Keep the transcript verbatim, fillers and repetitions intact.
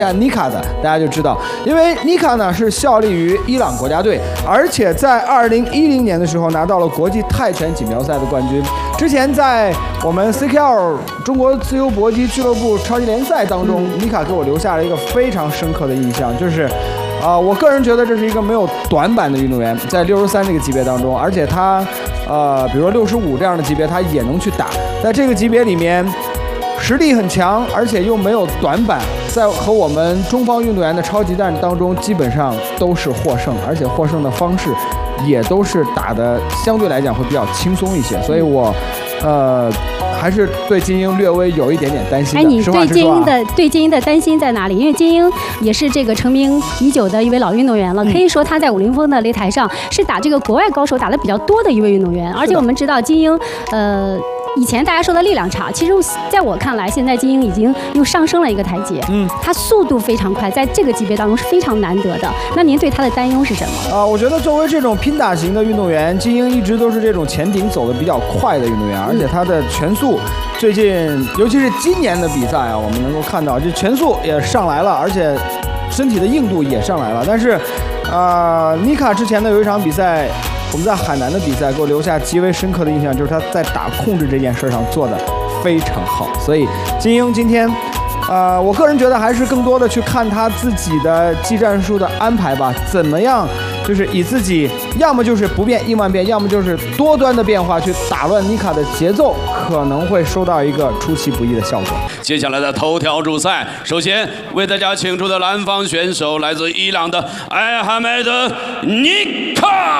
妮卡的，大家就知道，因为妮卡呢是效力于伊朗国家队，而且在二零一零年的时候拿到了国际泰拳锦标赛的冠军。之前在我们 C K L 中国自由搏击俱乐部超级联赛当中，妮卡给我留下了一个非常深刻的印象，就是。啊、呃，我个人觉得这是一个没有短板的运动员，在六十三这个级别当中，而且他，呃，比如说六十五这样的级别，他也能去打。在这个级别里面，实力很强，而且又没有短板，在和我们中方运动员的超级战当中，基本上都是获胜，而且获胜的方式也都是打的相对来讲会比较轻松一些。所以我，呃。还是对金英略微有一点点担心的。 哎，你对金英的、啊、对金英的担心在哪里？因为金英也是这个成名已久的一位老运动员了，嗯、可以说他在武林风的擂台上是打这个国外高手打得比较多的一位运动员。而且我们知道金英，呃。以前大家说的力量差，其实在我看来，现在金英已经又上升了一个台阶。嗯，他速度非常快，在这个级别当中是非常难得的。那您对他的担忧是什么？ 啊、呃，我觉得作为这种拼打型的运动员，金英一直都是这种前顶走的比较快的运动员，而且他的拳速最近，尤其是今年的比赛啊，我们能够看到，这拳速也上来了，而且身体的硬度也上来了。但是，啊、呃，妮卡之前的有一场比赛。我们在海南的比赛给我留下极为深刻的印象，就是他在打控制这件事上做的非常好。所以金英今天，呃，我个人觉得还是更多的去看他自己的技战术的安排吧，怎么样，就是以自己要么就是不变应万变，要么就是多端的变化去打乱妮卡的节奏，可能会收到一个出其不意的效果。 接下来的头条主赛，首先为大家请出的蓝方选手来自伊朗的艾哈迈德·妮卡。